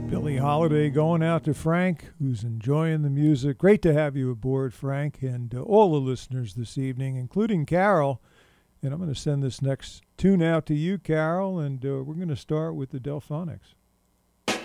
Billie Holiday going out to Frank, who's enjoying the music. Great to have you aboard, Frank, and all the listeners this evening, including Carol. And I'm going to send this next tune out to you, Carol, and we're going to start with the Delphonics.